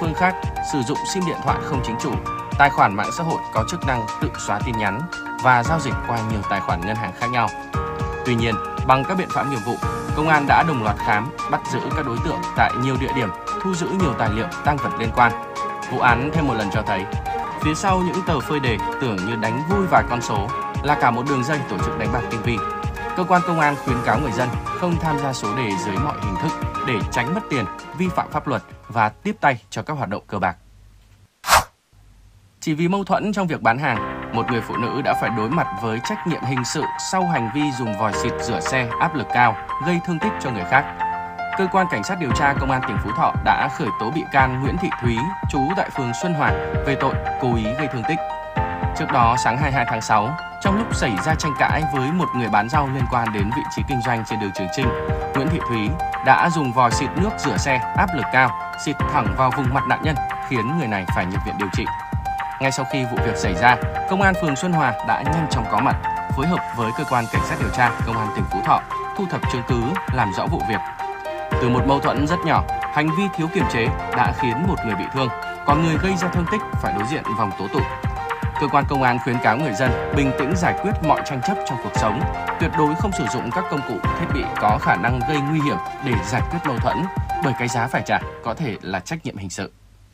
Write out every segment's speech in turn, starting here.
phương khác sử dụng sim điện thoại không chính chủ, tài khoản mạng xã hội có chức năng tự xóa tin nhắn và giao dịch qua nhiều tài khoản ngân hàng khác nhau. Tuy nhiên, bằng các biện pháp nghiệp vụ, công an đã đồng loạt khám, bắt giữ các đối tượng tại nhiều địa điểm, thu giữ nhiều tài liệu, tang vật liên quan. Vụ án thêm một lần cho thấy, phía sau những tờ phơi đề tưởng như đánh vui vài con số là cả một đường dây tổ chức đánh bạc tinh vi. Cơ quan công an khuyến cáo người dân không tham gia số đề dưới mọi hình thức để tránh mất tiền, vi phạm pháp luật và tiếp tay cho các hoạt động cờ bạc. Chỉ vì mâu thuẫn trong việc bán hàng, một người phụ nữ đã phải đối mặt với trách nhiệm hình sự sau hành vi dùng vòi xịt rửa xe áp lực cao gây thương tích cho người khác. Cơ quan Cảnh sát điều tra Công an tỉnh Phú Thọ đã khởi tố bị can Nguyễn Thị Thúy, trú tại phường Xuân Hòa về tội cố ý gây thương tích. Trước đó, sáng 22 tháng 6, trong lúc xảy ra tranh cãi với một người bán rau liên quan đến vị trí kinh doanh trên đường Trường Chinh, Nguyễn Thị Thúy đã dùng vòi xịt nước rửa xe áp lực cao, xịt thẳng vào vùng mặt nạn nhân, khiến người này phải nhập viện điều trị. Ngay sau khi vụ việc xảy ra, Công an phường Xuân Hòa đã nhanh chóng có mặt, phối hợp với Cơ quan Cảnh sát điều tra Công an tỉnh Phú Thọ thu thập chứng cứ, làm rõ vụ việc. Từ một mâu thuẫn rất nhỏ, hành vi thiếu kiềm chế đã khiến một người bị thương, còn người gây ra thương tích phải đối diện vòng tố tụng. Cơ quan công an khuyến cáo người dân bình tĩnh giải quyết mọi tranh chấp trong cuộc sống, tuyệt đối không sử dụng các công cụ, thiết bị có khả năng gây nguy hiểm để giải quyết mâu thuẫn, bởi cái giá phải trả có thể là trách nhiệm hình sự.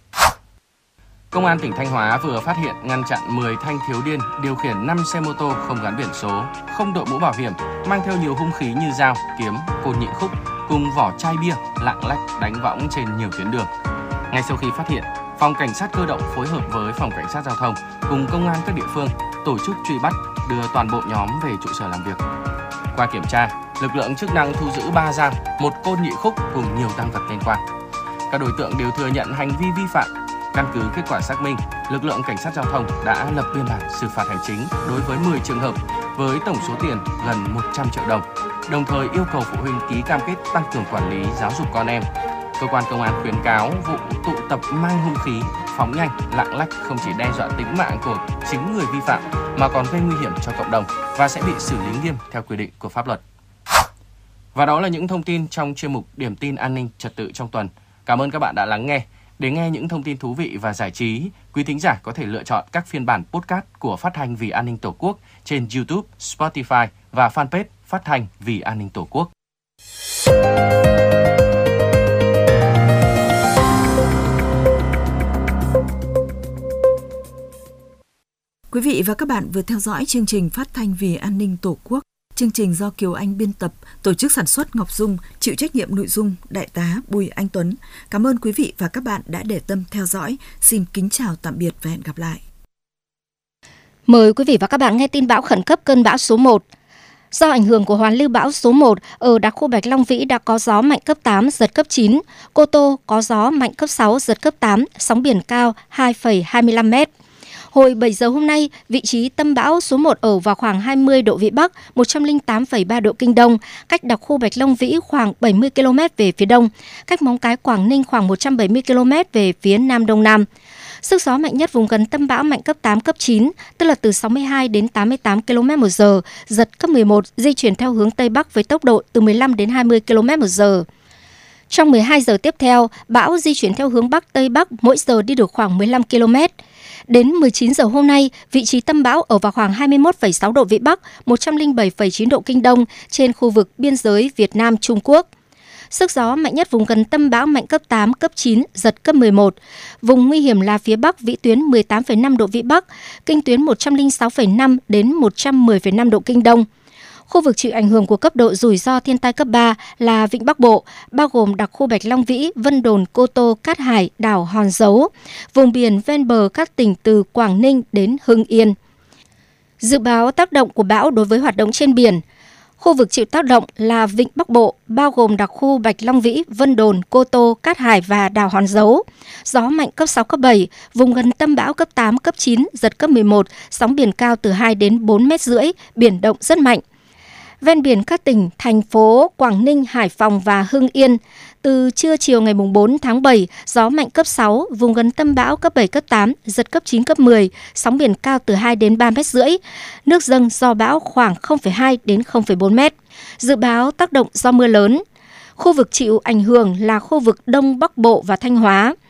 Công an tỉnh Thanh Hóa vừa phát hiện ngăn chặn 10 thanh thiếu niên điều khiển 5 xe mô tô không gắn biển số, không đội mũ bảo hiểm, mang theo nhiều hung khí như dao, kiếm, côn nhị khúc cùng vỏ chai bia lạng lách đánh võng trên nhiều tuyến đường. Ngay sau khi phát hiện, Phòng Cảnh sát Cơ động phối hợp với Phòng Cảnh sát Giao thông cùng công an các địa phương tổ chức truy bắt, đưa toàn bộ nhóm về trụ sở làm việc. Qua kiểm tra, lực lượng chức năng thu giữ 3 dao, 1 côn nhị khúc cùng nhiều tang vật liên quan. Các đối tượng đều thừa nhận hành vi vi phạm. Căn cứ kết quả xác minh, lực lượng Cảnh sát Giao thông đã lập biên bản xử phạt hành chính đối với 10 trường hợp với tổng số tiền gần 100 triệu đồng, đồng thời yêu cầu phụ huynh ký cam kết tăng cường quản lý giáo dục con em. Cơ quan công an khuyến cáo vụ tụ tập mang hung khí, phóng nhanh, lạng lách không chỉ đe dọa tính mạng của chính người vi phạm mà còn gây nguy hiểm cho cộng đồng và sẽ bị xử lý nghiêm theo quy định của pháp luật. Và đó là những thông tin trong chuyên mục Điểm tin an ninh trật tự trong tuần. Cảm ơn các bạn đã lắng nghe. Để nghe những thông tin thú vị và giải trí, quý thính giả có thể lựa chọn các phiên bản podcast của Phát thanh Vì An ninh Tổ quốc trên YouTube, Spotify và fanpage Phát thanh Vì An ninh Tổ quốc. Quý vị và các bạn vừa theo dõi chương trình Phát thanh Vì An ninh Tổ quốc. Chương trình do Kiều Anh biên tập, tổ chức sản xuất Ngọc Dung, chịu trách nhiệm nội dung Đại tá Bùi Anh Tuấn. Cảm ơn quý vị và các bạn đã để tâm theo dõi. Xin kính chào tạm biệt và hẹn gặp lại. Mời quý vị và các bạn nghe tin bão khẩn cấp cơn bão số 1. Do ảnh hưởng của hoàn lưu bão số 1, ở đặc khu Bạch Long Vĩ đã có gió mạnh cấp 8, giật cấp 9. Cô Tô có gió mạnh cấp 6, giật cấp 8, sóng biển cao 2,25 m. Hồi 7 giờ hôm nay, vị trí tâm bão số 1 ở vào khoảng 20 độ Vĩ Bắc, 108,3 độ Kinh Đông, cách đặc khu Bạch Long Vĩ khoảng 70 km về phía đông, cách Móng Cái Quảng Ninh khoảng 170 km về phía nam đông nam. Sức gió mạnh nhất vùng gần tâm bão mạnh cấp 8, cấp 9, tức là từ 62 đến 88 km/h, giật cấp 11, di chuyển theo hướng Tây Bắc với tốc độ từ 15 đến 20 km/h. Trong 12 giờ tiếp theo, bão di chuyển theo hướng Bắc Tây Bắc, mỗi giờ đi được khoảng 15 km. Đến 19 giờ hôm nay, vị trí tâm bão ở vào khoảng 21,6 độ Vĩ Bắc, 107,9 độ Kinh Đông trên khu vực biên giới Việt Nam-Trung Quốc. Sức gió mạnh nhất vùng gần tâm bão mạnh cấp 8, cấp 9, giật cấp 11. Vùng nguy hiểm là phía Bắc vĩ tuyến 18,5 độ Vĩ Bắc, kinh tuyến 106,5 đến 110,5 độ Kinh Đông. Khu vực chịu ảnh hưởng của cấp độ rủi ro thiên tai cấp 3 là Vịnh Bắc Bộ, bao gồm đặc khu Bạch Long Vĩ, Vân Đồn, Cô Tô, Cát Hải, đảo Hòn Dấu, vùng biển ven bờ các tỉnh từ Quảng Ninh đến Hưng Yên. Dự báo tác động của bão đối với hoạt động trên biển. Khu vực chịu tác động là Vịnh Bắc Bộ, bao gồm đặc khu Bạch Long Vĩ, Vân Đồn, Cô Tô, Cát Hải và đảo Hòn Dấu. Gió mạnh cấp 6, cấp 7, vùng gần tâm bão cấp 8, cấp 9, giật cấp 11, sóng biển cao từ 2 đến 4,5 m, biển động rất mạnh. Ven biển các tỉnh, thành phố Quảng Ninh, Hải Phòng và Hưng Yên. Từ trưa chiều ngày 4 tháng 7, gió mạnh cấp 6, vùng gần tâm bão cấp 7, cấp 8, giật cấp 9, cấp 10, sóng biển cao từ 2 đến 3,5 m. Nước dâng do bão khoảng 0,2 đến 0,4 m. Dự báo tác động do mưa lớn. Khu vực chịu ảnh hưởng là khu vực Đông Bắc Bộ và Thanh Hóa.